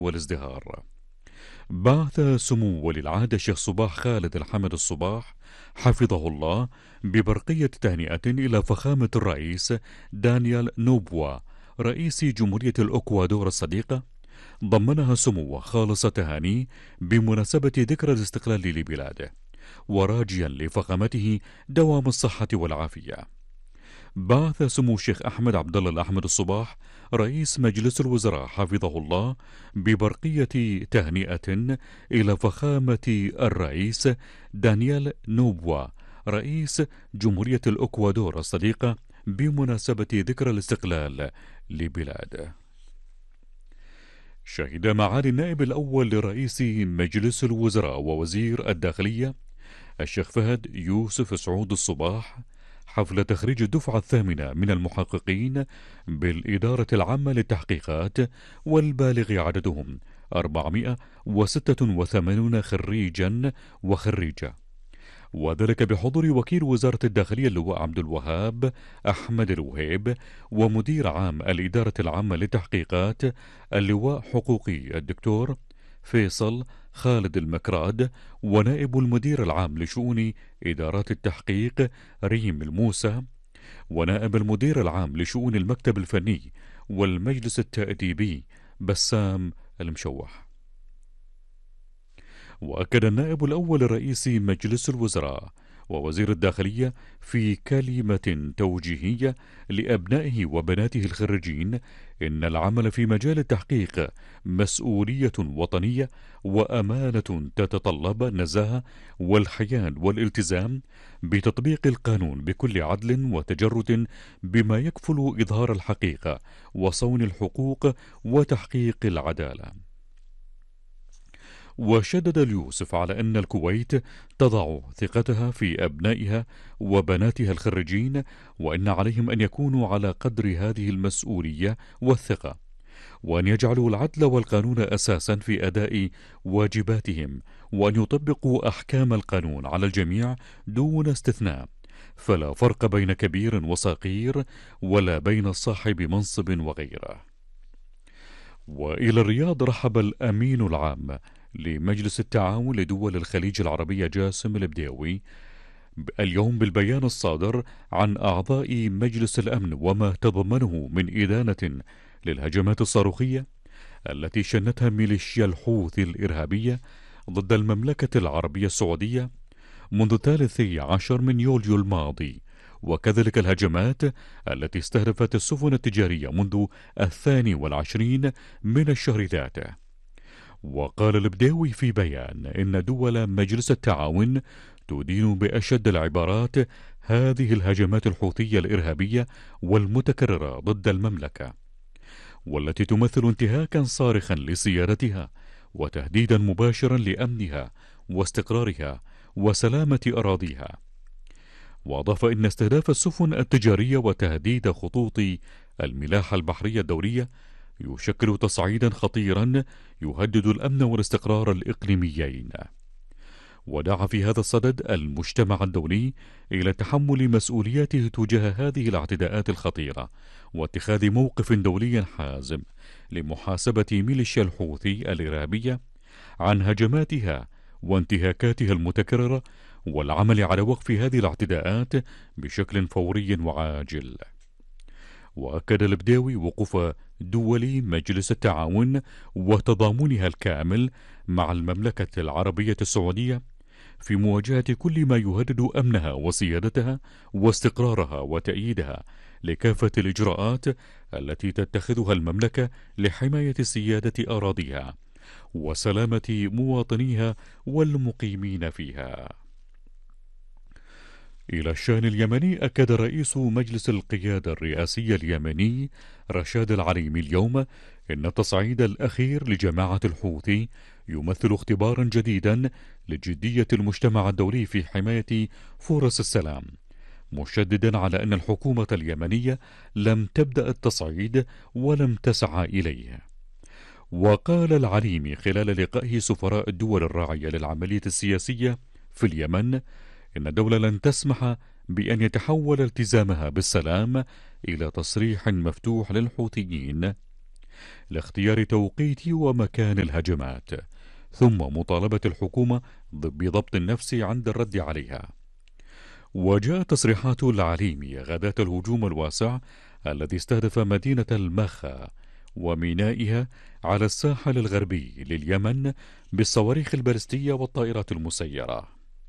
والازدهار. بعث سمو ولي العهد الشيخ صباح خالد الحمد الصباح حفظه الله ببرقية تهنئة إلى فخامة الرئيس دانيال نوبوا رئيس جمهورية الأكوادور الصديقة، ضمنها سموه خالص تهاني بمناسبة ذكرى الاستقلال لبلاده، وراجيا لفخامته دوام الصحة والعافية. بعث سمو الشيخ أحمد عبد الله الأحمد الصباح رئيس مجلس الوزراء حفظه الله ببرقية تهنئة إلى فخامة الرئيس دانيال نوبوا رئيس جمهورية الأكوادور الصديقة بمناسبة ذكرى الاستقلال لبلاده. شهد معالي النائب الأول لرئيس مجلس الوزراء ووزير الداخلية الشيخ فهد يوسف سعود الصباح حفل تخريج الدفعة الثامنة من المحققين بالإدارة العامة للتحقيقات، والبالغ عددهم 486 خريجا وخريجة، وذلك بحضور وكيل وزارة الداخلية اللواء عبد الوهاب أحمد الوهيب، ومدير عام الإدارة العامة للتحقيقات اللواء حقوقي الدكتور فيصل خالد المكراد، ونائب المدير العام لشؤون إدارات التحقيق ريم الموسى، ونائب المدير العام لشؤون المكتب الفني والمجلس التأديبي بسام المشوح. وأكد النائب الأول لرئيس مجلس الوزراء ووزير الداخلية في كلمة توجيهية لأبنائه وبناته الخريجين إن العمل في مجال التحقيق مسؤولية وطنية وأمانة تتطلب النزاهة والحياد والالتزام بتطبيق القانون بكل عدل وتجرد، بما يكفل إظهار الحقيقة وصون الحقوق وتحقيق العدالة. وشدد اليوسف على أن الكويت تضع ثقتها في أبنائها وبناتها الخريجين، وأن عليهم أن يكونوا على قدر هذه المسؤولية والثقة، وأن يجعلوا العدل والقانون أساسا في أداء واجباتهم، وأن يطبقوا أحكام القانون على الجميع دون استثناء، فلا فرق بين كبير وصغير ولا بين صاحب منصب وغيره. وإلى الرياض رحب الأمين العام لمجلس التعاون لدول الخليج العربية جاسم البديوي اليوم بالبيان الصادر عن أعضاء مجلس الأمن وما تضمنه من إدانة للهجمات الصاروخية التي شنتها ميليشيا الحوثي الإرهابية ضد المملكة العربية السعودية منذ 13 من يوليو الماضي، وكذلك الهجمات التي استهدفت السفن التجارية منذ 22 من الشهر ذاته. وقال البديوي في بيان إن دول مجلس التعاون تدين بأشد العبارات هذه الهجمات الحوثية الإرهابية والمتكررة ضد المملكة، والتي تمثل انتهاكا صارخا لسيادتها وتهديدا مباشرا لأمنها واستقرارها وسلامة أراضيها. وأضاف إن استهداف السفن التجارية وتهديد خطوط الملاحة البحرية الدورية يشكل تصعيدا خطيرا يهدد الأمن والاستقرار الإقليميين. ودعا في هذا الصدد المجتمع الدولي إلى تحمل مسؤولياته تجاه هذه الاعتداءات الخطيرة، واتخاذ موقف دولي حازم لمحاسبة ميليشيا الحوثي الإرهابية عن هجماتها وانتهاكاتها المتكررة، والعمل على وقف هذه الاعتداءات بشكل فوري وعاجل. وأكد البديوي وقوف دول مجلس التعاون وتضامنها الكامل مع المملكة العربية السعودية في مواجهة كل ما يهدد أمنها وسيادتها واستقرارها، وتأييدها لكافة الإجراءات التي تتخذها المملكة لحماية سيادة أراضيها وسلامة مواطنيها والمقيمين فيها. إلى الشأن اليمني، أكد رئيس مجلس القيادة الرئاسي اليمني رشاد العريمي اليوم إن التصعيد الأخير لجماعة الحوثي يمثل اختبارا جديدا لجدية المجتمع الدولي في حماية فرص السلام، مشددا على أن الحكومة اليمنية لم تبدأ التصعيد ولم تسعى إليه. وقال العريمي خلال لقائه سفراء الدول الراعية للعملية السياسية في اليمن إن الدولة لن تسمح بأن يتحول التزامها بالسلام إلى تصريح مفتوح للحوثيين، لاختيار توقيت ومكان الهجمات، ثم مطالبة الحكومة بضبط النفس عند الرد عليها. وجاءت تصريحات العليمي غداة الهجوم الواسع الذي استهدف مدينة المخا ومينائها على الساحل الغربي لليمن بالصواريخ البالستية والطائرات المسيرة.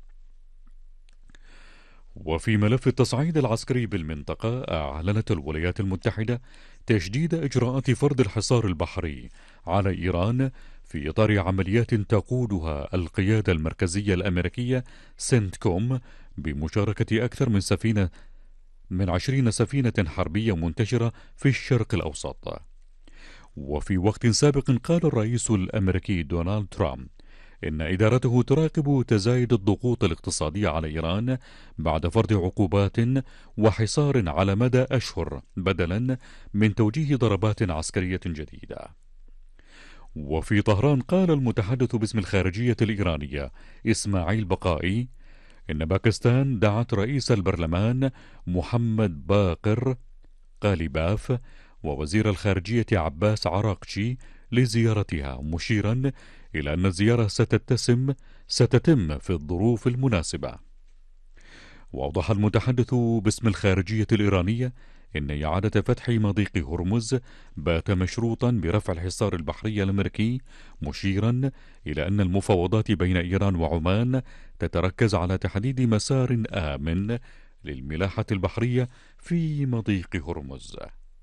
وفي ملف التصعيد العسكري بالمنطقة، أعلنت الولايات المتحدة تجديد إجراءات فرض الحصار البحري على إيران في إطار عمليات تقودها القيادة المركزية الأمريكية سنتكوم بمشاركة أكثر من 20 سفينة حربية منتشرة في الشرق الأوسط. وفي وقت سابق قال الرئيس الأمريكي دونالد ترامب إن إدارته تراقب تزايد الضغوط الاقتصادية على إيران بعد فرض عقوبات وحصار على مدى أشهر بدلا من توجيه ضربات عسكرية جديدة. وفي طهران قال المتحدث باسم الخارجية الإيرانية إسماعيل بقائي إن باكستان دعت رئيس البرلمان محمد باقر قاليباف ووزير الخارجية عباس عراقچي لزيارتها، مشيرا إلى أن الزيارة ستتم في الظروف المناسبة. وأوضح المتحدث باسم الخارجية الإيرانية إن إعادة فتح مضيق هرمز بات مشروطا برفع الحصار البحري الأمريكي، مشيرا إلى أن المفاوضات بين إيران وعمان تتركز على تحديد مسار آمن للملاحة البحرية في مضيق هرمز.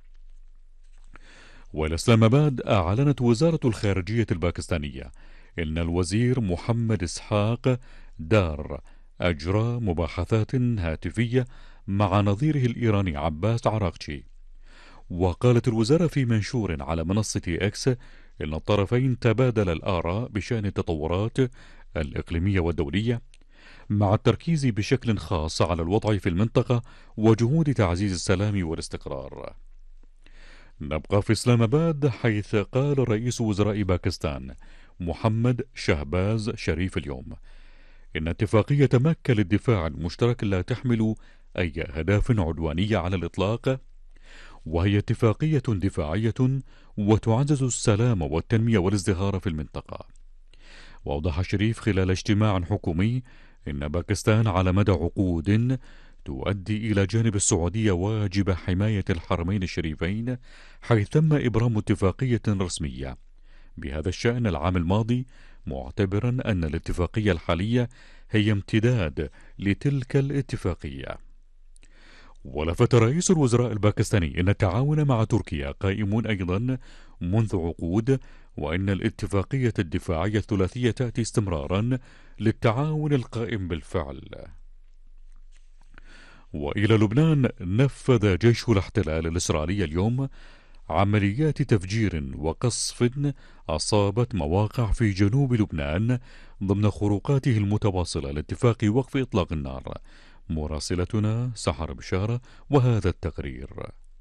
والإسلام آباد أعلنت وزارة الخارجية الباكستانية إن الوزير محمد إسحاق دار أجرى مباحثات هاتفية مع نظيره الإيراني عباس عراقچي. وقالت الوزارة في منشور على منصة إكس إن الطرفين تبادل الآراء بشأن التطورات الإقليمية والدولية، مع التركيز بشكل خاص على الوضع في المنطقة وجهود تعزيز السلام والاستقرار. نبقى في إسلام آباد، حيث قال رئيس وزراء باكستان محمد شهباز شريف اليوم إن اتفاقية مكة للدفاع المشترك لا تحمل أي أهداف عدوانية على الإطلاق، وهي اتفاقية دفاعية وتعزز السلام والتنمية والازدهار في المنطقة. وأوضح شريف خلال اجتماع حكومي إن باكستان على مدى عقود تؤدي إلى جانب السعودية واجب حماية الحرمين الشريفين، حيث تم إبرام اتفاقية رسمية بهذا الشأن العام الماضي، معتبرا أن الاتفاقية الحالية هي امتداد لتلك الاتفاقية. ولفت رئيس الوزراء الباكستاني أن التعاون مع تركيا قائم أيضا منذ عقود، وأن الاتفاقية الدفاعية الثلاثية تأتي استمرارا للتعاون القائم بالفعل. وإلى لبنان، نفذ جيش الاحتلال الإسرائيلي اليوم عمليات تفجير وقصف أصابت مواقع في جنوب لبنان ضمن خروقاته المتواصلة لاتفاق وقف إطلاق النار. مراسلتنا سحر بشارة وهذا التقرير.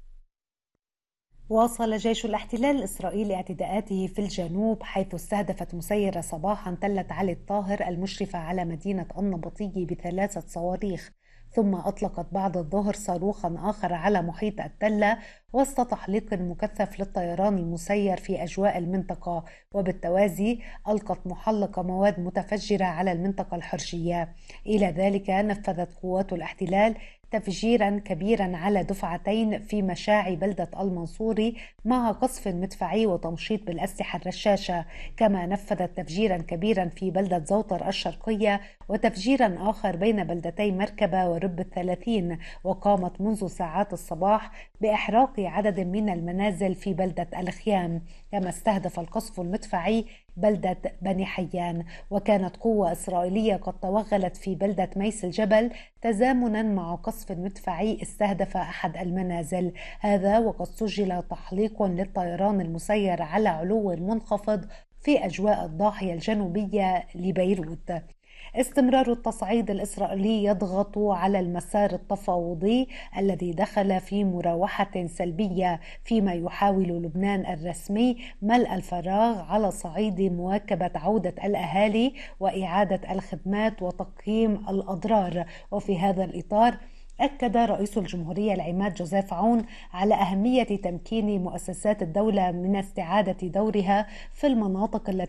واصل جيش الاحتلال الإسرائيلي اعتداءاته في الجنوب، حيث استهدفت مسيرة صباحا تلة علي الطاهر المشرفة على مدينة النبطية ب3 صواريخ، ثم أطلقت بعد الظهر صاروخا آخر على محيط التلة وسط تحليق مكثف للطيران المسير في أجواء المنطقة، وبالتوازي ألقت محلقة مواد متفجرة على المنطقة الحرشية. إلى ذلك نفذت قوات الاحتلال تفجيرا كبيرا على دفعتين في مشاعي بلدة المنصوري مع قصف مدفعي وتمشيط بالأسلحة الرشاشة، كما نفذت تفجيرا كبيرا في بلدة زوطر الشرقية وتفجيرا آخر بين بلدتي مركبة ورب الثلاثين، وقامت منذ ساعات الصباح بإحراق عدد من المنازل في بلدة الخيام. كما استهدف القصف المدفعي بلدة بني حيان، وكانت قوة إسرائيلية قد توغلت في بلدة ميس الجبل تزامنا مع قصف مدفعي استهدف أحد المنازل، هذا وقد سجل تحليق للطيران المسير على علو منخفض في أجواء الضاحية الجنوبية لبيروت. استمرار التصعيد الإسرائيلي يضغط على المسار التفاوضي الذي دخل في مراوحة سلبية، فيما يحاول لبنان الرسمي ملء الفراغ على صعيد مواكبة عودة الأهالي وإعادة الخدمات وتقييم الأضرار. وفي هذا الإطار أكد رئيس الجمهورية العماد جوزيف عون على أهمية تمكين مؤسسات الدولة من استعادة دورها في المناطق التي